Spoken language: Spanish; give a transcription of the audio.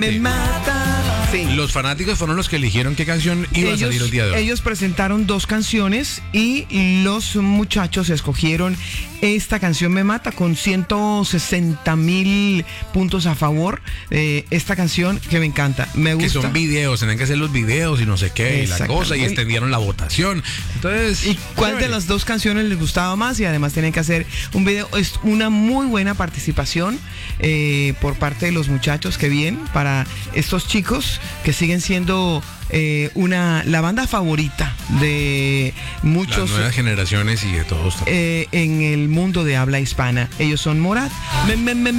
Me mata. Sí. Los fanáticos fueron los que eligieron qué canción iba a salir el día de hoy. Ellos presentaron 2 canciones y los muchachos escogieron esta canción Me Mata con 160,000 puntos a favor. Esta canción que me encanta, me gusta. Que son videos, tienen que hacer los videos y no sé qué, y la cosa, y extendieron la votación. Entonces, ¿y cuál de las 2 canciones les gustaba más? Y además tienen que hacer un video. Es una muy buena participación por parte de los muchachos. Que bien para estos chicos que siguen siendo la banda favorita de muchos, las nuevas generaciones y de todos. En el mundo de habla hispana. Ellos son Morat.